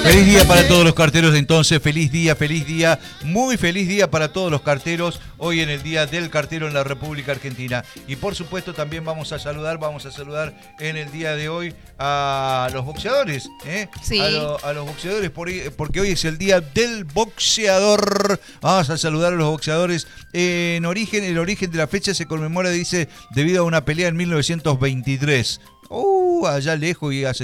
Feliz día para todos los carteros entonces, feliz día, muy feliz día para todos los carteros, hoy en el Día del Cartero en la República Argentina. Y por supuesto también vamos a saludar en el día de hoy a los boxeadores, Sí. a los boxeadores, porque hoy es el Día del Boxeador. Vamos a saludar a los boxeadores. El origen de la fecha se conmemora, dice, debido a una pelea en 1923. Allá lejos y hace